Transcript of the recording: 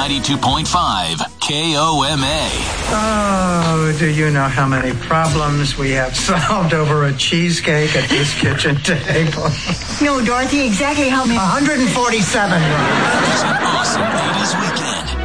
92.5 KOMA. Oh, do you know how many problems we have solved over a cheesecake at this kitchen table? No, Dorothy, exactly how many? 147. It's an awesome ladies' weekend.